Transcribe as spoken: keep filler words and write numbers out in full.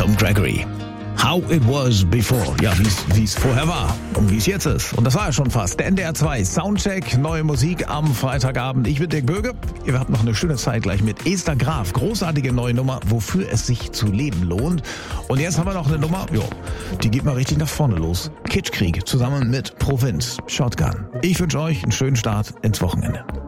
Tom Gregory. How it was before. Ja, wie es vorher war und wie es jetzt ist. Und das war ja schon fast. Der N D R zwei Soundcheck, neue Musik am Freitagabend. Ich bin Dirk Böge. Ihr habt noch eine schöne Zeit gleich mit Esther Graf. Großartige neue Nummer, wofür es sich zu leben lohnt. Und jetzt haben wir noch eine Nummer, jo, die geht mal richtig nach vorne los. Kitschkrieg zusammen mit Provinz. Shotgun. Ich wünsche euch einen schönen Start ins Wochenende.